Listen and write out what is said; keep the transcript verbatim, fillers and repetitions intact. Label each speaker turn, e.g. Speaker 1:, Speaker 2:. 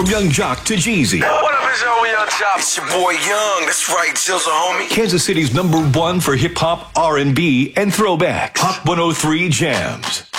Speaker 1: From Young Jock to Jeezy.
Speaker 2: What up, it's your Young Jock? It's your boy Young. That's right, Jizzle, homie.
Speaker 1: Kansas City's number one for hip hop, R and B, and throwbacks. Hot one oh three Jams.